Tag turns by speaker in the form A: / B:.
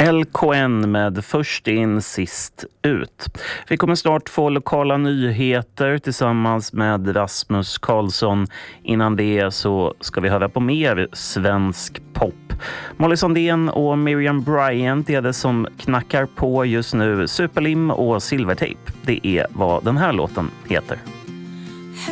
A: LKN med först in, sist ut. Vi kommer snart få lokala nyheter tillsammans med Rasmus Karlsson. Innan det så ska vi höra på mer svensk pop. Molly Sandén och Miriam Bryant är det som knackar på just nu. Superlim och Silvertape, det är vad den här låten heter.